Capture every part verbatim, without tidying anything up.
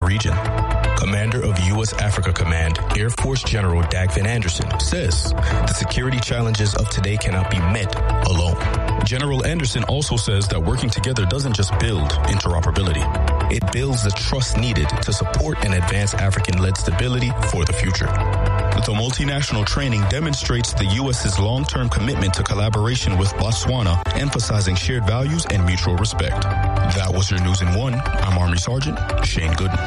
region. Commander of U S Africa Command, Air Force General Dag Van Anderson, says the security challenges of today cannot be met alone. General Anderson also says that working together doesn't just build interoperability. It builds the trust needed to support and advance African-led stability for the future. The multinational training demonstrates the U S's long-term commitment to collaboration with Botswana, emphasizing shared values and mutual respect. That was your News in One. I'm Army Sergeant Shane Gooden.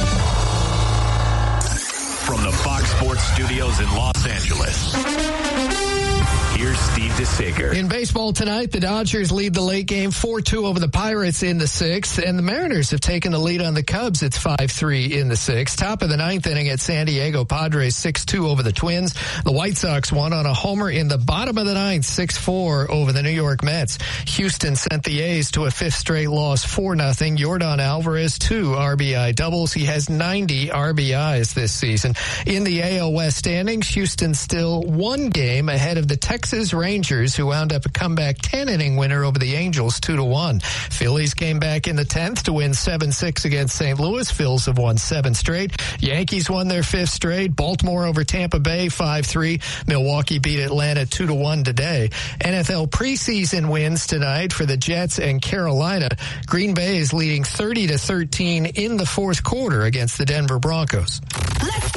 From the Fox Sports Studios in Los Angeles, here's Steve DeSager. In baseball tonight, the Dodgers lead the late game four two over the Pirates in the sixth, and the Mariners have taken the lead on the Cubs. It's five three in the sixth. Top of the ninth inning at San Diego, Padres six two over the Twins. The White Sox won on a homer in the bottom of the ninth, six four over the New York Mets. Houston sent the A's to a fifth straight loss, four nothing. Yordan Alvarez, two R B I doubles. He has ninety R B Is this season. In the A L West standings, Houston still one game ahead of the Texas Rangers, who wound up a comeback ten-inning winner over the Angels, two to one. Phillies came back in the tenth to win seven six against Saint Louis. Phils have won seven straight. Yankees won their fifth straight. Baltimore over Tampa Bay, five three. Milwaukee beat Atlanta two to one today. N F L preseason wins tonight for the Jets and Carolina. Green Bay is leading thirty to thirteen in the fourth quarter against the Denver Broncos.